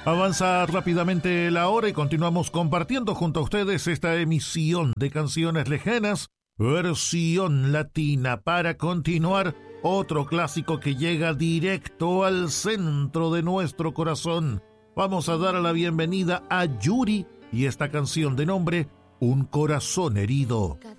Avanza rápidamente la hora y continuamos compartiendo junto a ustedes esta emisión de canciones lejanas, versión latina, para continuar otro clásico que llega directo al centro de nuestro corazón. Vamos a dar la bienvenida a Yuri y esta canción de nombre Un corazón herido.